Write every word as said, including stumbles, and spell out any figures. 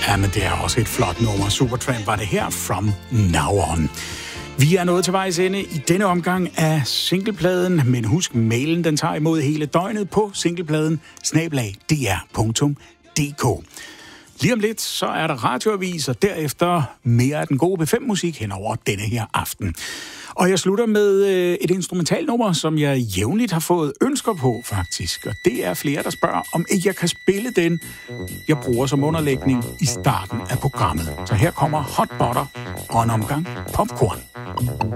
Ja, men det er også et flot nummer. Supertramp var det her, From Now On. Vi er nået til vejs ende i denne omgang af singlepladen, men husk, mailen den tager imod hele døgnet på singlepladen snabel-a d r punktum d k. Lige om lidt, så er der radioavis, og derefter mere af den gode B fem musik hen over denne her aften. Og jeg slutter med et instrumentalnummer, som jeg jævnligt har fået ønsker på, faktisk. Og det er flere, der spørger, om ikke jeg kan spille den, jeg bruger som underlægning i starten af programmet. Så her kommer Hot Butter og en omgang popcorn.